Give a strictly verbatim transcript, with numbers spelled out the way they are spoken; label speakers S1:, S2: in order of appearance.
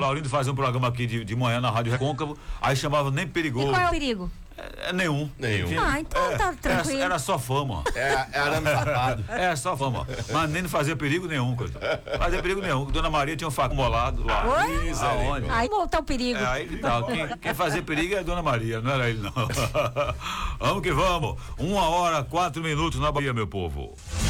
S1: Laurindo fazia um programa aqui de, de manhã na Rádio Recôncavo, aí chamava Nem Perigoso.
S2: E qual é o perigo?
S1: É, é nenhum.
S3: Nenhum.
S1: Enfim,
S2: Ah, então
S1: é,
S2: tá tranquilo.
S1: Era, era só fama.
S3: É, é arame farpado.
S1: É, só fama. Mas nem não fazia perigo nenhum, coitado. Fazia perigo nenhum. Dona Maria tinha um faco molado lá.
S2: Oi?
S1: Isso, aonde?
S2: Aí voltar o perigo.
S1: É, aí que tal. Quem, quem fazia perigo é a Dona Maria, não era ele, não. Vamos que vamos. Uma hora, quatro minutos na Bahia, meu povo.